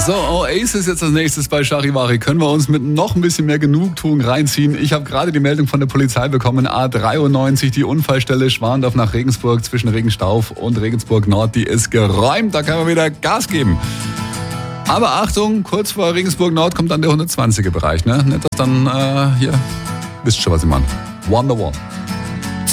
So, Oasis jetzt als nächstes bei Charivari. Können wir uns mit noch ein bisschen mehr Genugtuung reinziehen? Ich habe gerade die Meldung von der Polizei bekommen. A93, die Unfallstelle Schwandorf nach Regensburg zwischen Regenstauf und Regensburg Nord, die ist geräumt. Da kann man wieder Gas geben. Aber Achtung, kurz vor Regensburg Nord kommt dann der 120er Bereich. Ne? Nicht, dass dann hier, wisst schon, was ich meine. Wonderwall.